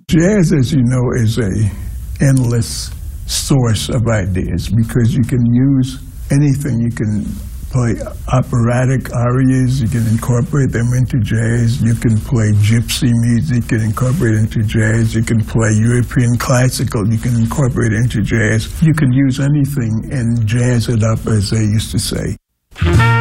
Jazz, as you know, is a endless source of ideas because you can use anything. You can play operatic arias, you can incorporate them into jazz, you can play gypsy music and incorporate it into jazz, you can play European classical, you can incorporate it into jazz. You can use anything and jazz it up, as they used to say.